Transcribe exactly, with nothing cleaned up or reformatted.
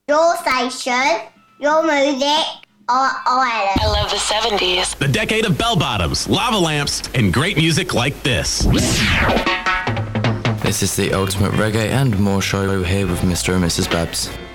your station, your music, our island. I love the seventies. The decade of bell bottoms, lava lamps, and great music like this. This is the Ultimate Reggae and More show here with Mister and Missus Babs.